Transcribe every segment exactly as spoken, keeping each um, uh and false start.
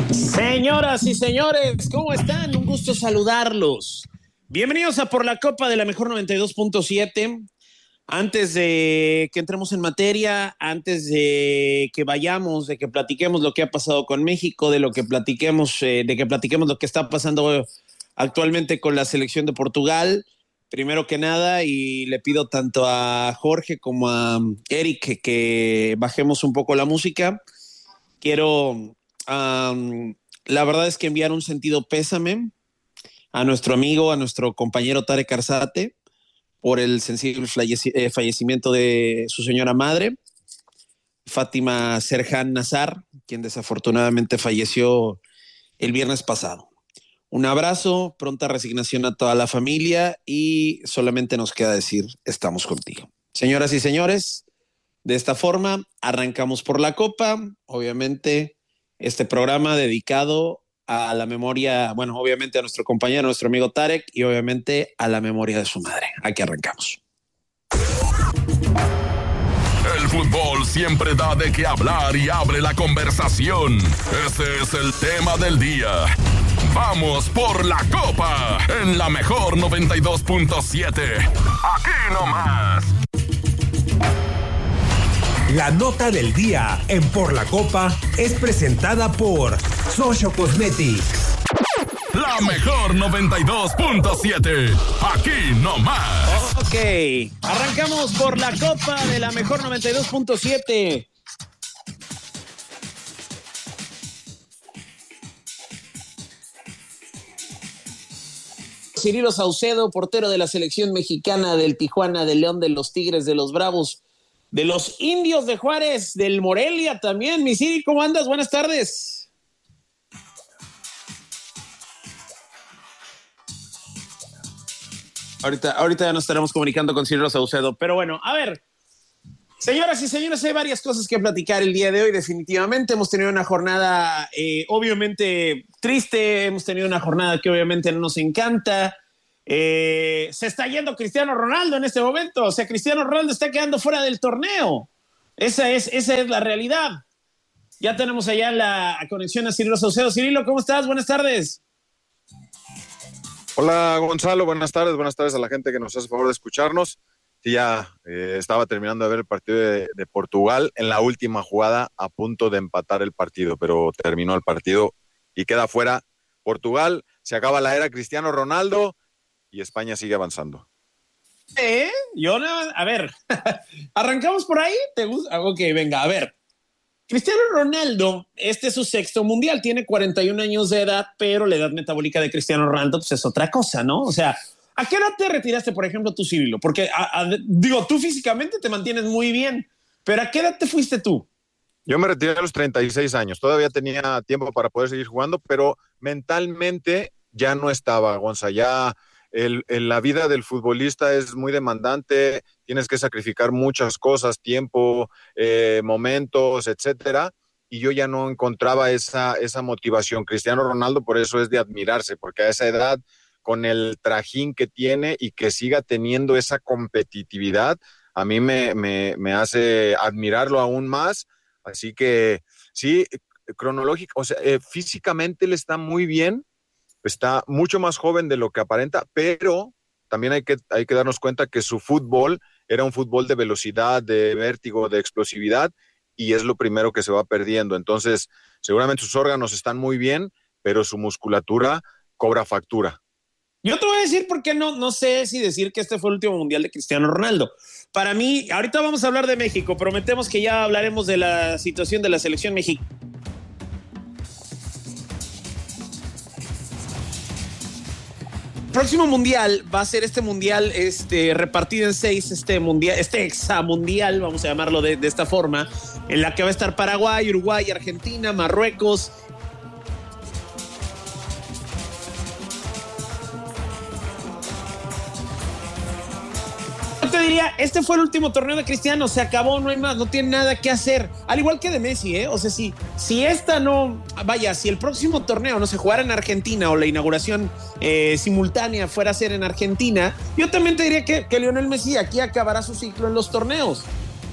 Señoras y señores, ¿cómo están? Un gusto saludarlos. Bienvenidos a Por la Copa de la Mejor noventa y dos punto siete. Antes de que entremos en materia, antes de que vayamos, de que platiquemos lo que ha pasado con México, de lo que platiquemos, eh, de que platiquemos lo que está pasando actualmente con la selección de Portugal, primero que nada, y le pido tanto a Jorge como a Eric que, que bajemos un poco la música. Quiero, um, la verdad es que enviar un sentido pésame a nuestro amigo, a nuestro compañero Tarek Arzate, por el sensible falleci- fallecimiento de su señora madre, Fátima Serhan Nazar, quien desafortunadamente falleció el viernes pasado. Un abrazo, pronta resignación a toda la familia y solamente nos queda decir, estamos contigo. Señoras y señores, de esta forma arrancamos Por la Copa, obviamente este programa dedicado a la memoria, bueno, obviamente a nuestro compañero, a nuestro amigo Tarek y obviamente a la memoria de su madre. Aquí arrancamos. El fútbol siempre da de qué hablar y abre la conversación. Ese es el tema del día. Vamos por la Copa en la Mejor noventa y dos punto siete. Aquí nomás. La nota del día en Por la Copa es presentada por Socio Cosmetics. La Mejor noventa y dos punto siete. Aquí nomás. Ok, arrancamos Por la Copa de la Mejor noventa y dos punto siete. Cirilo Saucedo, portero de la selección mexicana, del Tijuana, del León, de los Tigres, de los Bravos, de los Indios de Juárez, del Morelia también. Mi Siri, ¿cómo andas? Buenas tardes. Ahorita, ahorita ya nos estaremos comunicando con Cirilo Saucedo, pero bueno, a ver, señoras y señores, hay varias cosas que platicar el día de hoy. Definitivamente hemos tenido una jornada eh, obviamente triste, hemos tenido una jornada que obviamente no nos encanta. Eh, se está yendo Cristiano Ronaldo en este momento, o sea, Cristiano Ronaldo está quedando fuera del torneo. Esa es, esa es la realidad. Ya tenemos allá la conexión a Cirilo Saucedo. Cirilo, ¿cómo estás? Buenas tardes. Hola Gonzalo, buenas tardes, buenas tardes a la gente que nos hace el favor de escucharnos. Sí, ya eh, estaba terminando de ver el partido de, de Portugal en la última jugada, a punto de empatar el partido, pero terminó el partido y queda fuera Portugal. Se acaba la era Cristiano Ronaldo y España sigue avanzando. ¿Eh? Yo no, a ver, arrancamos por ahí. ¿Te gusta? Ok, venga, a ver. Cristiano Ronaldo, este es su sexto mundial, tiene cuarenta y un años de edad, pero la edad metabólica de Cristiano Ronaldo pues es otra cosa, ¿no? O sea, ¿a qué edad te retiraste, por ejemplo, tú, Cirilo? Porque, a, a, digo, tú físicamente te mantienes muy bien, pero ¿a qué edad te fuiste tú? Yo me retiré a los treinta y seis años, todavía tenía tiempo para poder seguir jugando, pero mentalmente ya no estaba, Gonza, ya el, el, la vida del futbolista es muy demandante, tienes que sacrificar muchas cosas, tiempo, eh, momentos, etcétera, y yo ya no encontraba esa, esa motivación. Cristiano Ronaldo por eso es de admirarse, porque a esa edad, con el trajín que tiene y que siga teniendo esa competitividad, a mí me, me, me hace admirarlo aún más. Así que sí, cronológico, o sea, eh, físicamente él está muy bien, está mucho más joven de lo que aparenta, pero también hay que, hay que darnos cuenta que su fútbol era un fútbol de velocidad, de vértigo, de explosividad, y es lo primero que se va perdiendo. Entonces, seguramente sus órganos están muy bien, pero su musculatura cobra factura. Yo te voy a decir por qué no, no sé si decir que este fue el último mundial de Cristiano Ronaldo. Para mí, ahorita vamos a hablar de México, prometemos que ya hablaremos de la situación de la selección mexicana. El próximo mundial va a ser este mundial este, repartido en seis, este mundial, este examundial, vamos a llamarlo de, de esta forma, en la que va a estar Paraguay, Uruguay, Argentina, Marruecos. Yo te diría, este fue el último torneo de Cristiano, se acabó, no hay más, no tiene nada que hacer. Al igual que de Messi, ¿eh? O sea, si, si esta no, vaya, si el próximo torneo no se jugara en Argentina o la inauguración eh, simultánea fuera a ser en Argentina, yo también te diría que, que Lionel Messi aquí acabará su ciclo en los torneos.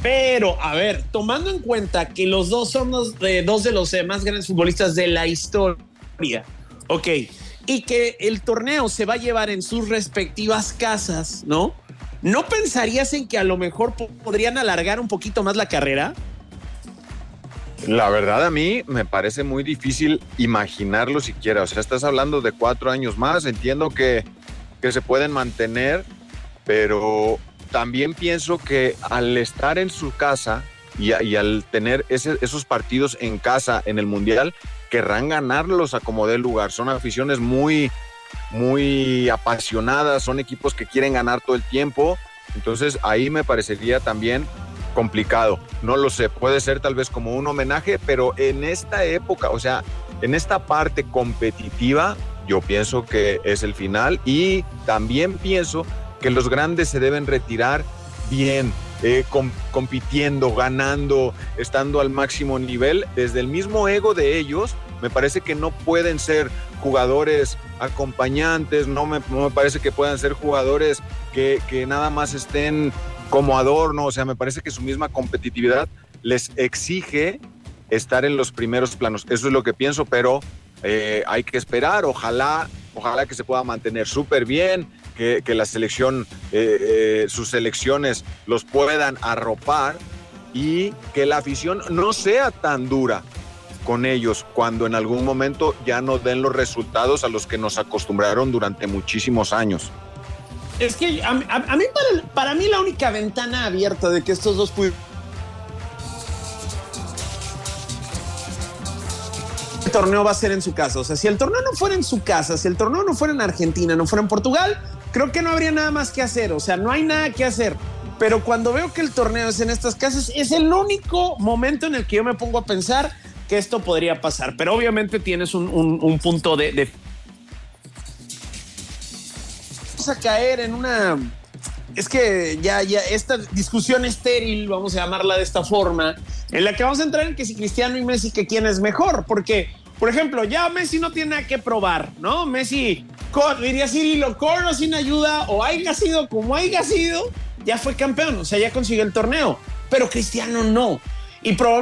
Pero, a ver, tomando en cuenta que los dos son los, eh, dos de los eh, más grandes futbolistas de la historia, ok, y que el torneo se va a llevar en sus respectivas casas, ¿no? ¿No pensarías en que a lo mejor po- podrían alargar un poquito más la carrera? La verdad, a mí me parece muy difícil imaginarlo siquiera. O sea, estás hablando de cuatro años más. Entiendo que, que se pueden mantener, pero también pienso que al estar en su casa y, y al tener ese, esos partidos en casa en el Mundial, querrán ganarlos a como dé lugar. Son aficiones muy, muy apasionadas, son equipos que quieren ganar todo el tiempo. Entonces ahí me parecería también complicado. No lo sé, puede ser tal vez como un homenaje, pero en esta época, o sea, en esta parte competitiva, yo pienso que es el final y también pienso que los grandes se deben retirar bien, eh, com- compitiendo, ganando, estando al máximo nivel. Desde el mismo ego de ellos, me parece que no pueden ser jugadores acompañantes, no me, no me parece que puedan ser jugadores que, que nada más estén como adorno. O sea, me parece que su misma competitividad les exige estar en los primeros planos. Eso es lo que pienso, pero eh, hay que esperar. Ojalá, ojalá que se pueda mantener súper bien, que, que la selección, eh, eh, sus selecciones los puedan arropar y que la afición no sea tan dura con ellos cuando en algún momento ya no den los resultados a los que nos acostumbraron durante muchísimos años. Es que a, a, a mí, para, para mí, la única ventana abierta de que estos dos pudieran. El torneo va a ser en su casa. O sea, si el torneo no fuera en su casa, si el torneo no fuera en Argentina, no fuera en Portugal, creo que no habría nada más que hacer. O sea, no hay nada que hacer. Pero cuando veo que el torneo es en estas casas, es el único momento en el que yo me pongo a pensar que esto podría pasar. Pero obviamente tienes un, un, un punto de, de... Vamos a caer en una... Es que ya, ya esta discusión estéril, vamos a llamarla de esta forma, en la que vamos a entrar en que si Cristiano y Messi, que quién es mejor, porque, por ejemplo, ya Messi no tiene nada que probar, ¿no? Messi, con, diría Cirilo, con o sin ayuda, o haya sido como haya sido, ya fue campeón, o sea, ya consiguió el torneo, pero Cristiano no. Y probablemente